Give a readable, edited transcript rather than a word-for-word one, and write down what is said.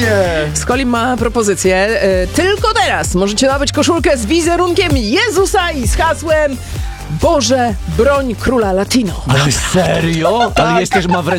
Skoli ma propozycję. Tylko teraz możecie nabyć koszulkę z wizerunkiem Jezusa i z hasłem Boże, broń króla Latino. Ale serio? Ale jest też ma w ręce